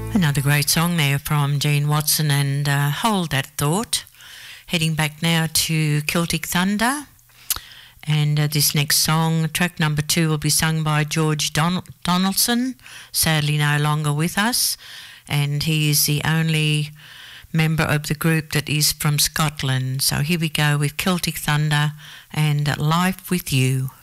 Another great song there from Gene Watson and Hold That Thought. Heading back now to Celtic Thunder. And this next song, track number 2, will be sung by George Donaldson, sadly no longer with us. And he is the only member of the group that is from Scotland. So here we go with Celtic Thunder and Life With You.